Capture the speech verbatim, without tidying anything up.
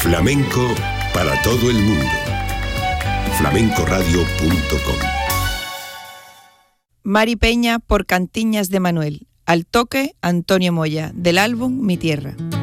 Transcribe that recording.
Flamenco para todo el mundo. flamenco radio punto com. Mari Peña por Cantiñas de Manuel. Al toque, Antonio Moya, del álbum Mi Tierra.